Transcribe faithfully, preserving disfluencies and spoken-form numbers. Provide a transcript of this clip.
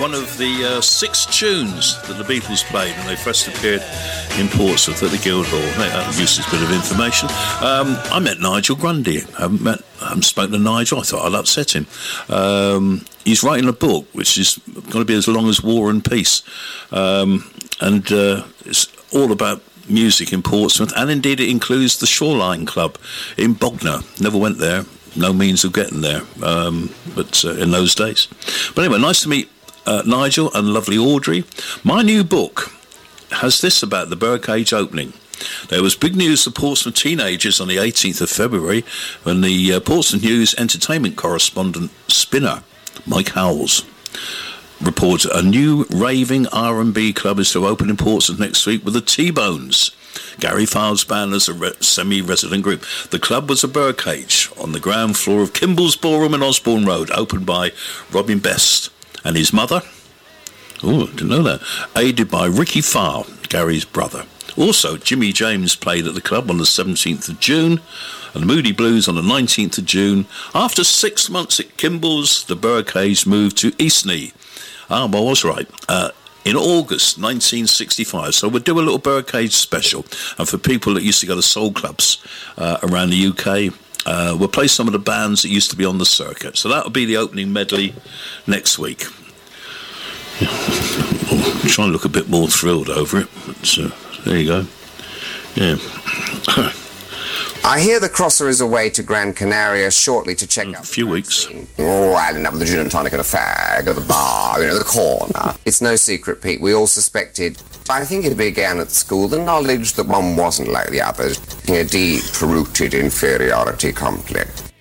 one of the uh, six tunes that the Beatles played when they first appeared in Portsmouth at the Guildhall. That uses a bit of information. Um, I met Nigel Grundy. I haven't, met, I haven't spoken to Nigel. I thought I'd upset him. Um, he's writing a book which is going to be as long as War and Peace. Um, and uh, it's all about music in Portsmouth, and indeed it includes the Shoreline Club in Bognor. Never went there. No means of getting there, um, but uh, in those days. But anyway, nice to meet uh, Nigel and lovely Audrey. My new book has this about the Birdcage opening. There was big news for Portsmouth teenagers on the eighteenth of February when the uh, Portsmouth News entertainment correspondent spinner Mike Howells reported a new raving R and B club is to open in Portsmouth next week with the T-Bones. Gary Fowles band as a re- semi-resident group. The club was a birdcage on the ground floor of Kimball's Ballroom in Osborne Road, opened by Robin Best and his mother. Oh, didn't know that. Aided by Ricky Farr, Gary's brother. Also, Jimmy James played at the club on the seventeenth of June and the Moody Blues on the nineteenth of June. After six months at Kimball's, the birdcage moved to Eastney. Ah, well, I was right. Uh, in August nineteen sixty-five. So we'll do a little birdcage special. And for people that used to go to soul clubs uh, around the U K, uh, we'll play some of the bands that used to be on the circuit. So that'll be the opening medley next week. Oh, I'm trying to look a bit more thrilled over it. But, uh, there you go. Yeah. I hear the Crosser is away to Gran Canaria shortly to check a out... A few weeks. Oh, I'll have the gin and tonic and a fag at the bar, you know, the corner. It's no secret, Pete. We all suspected, I think it began at school, the knowledge that one wasn't like the others, a deep-rooted inferiority complex.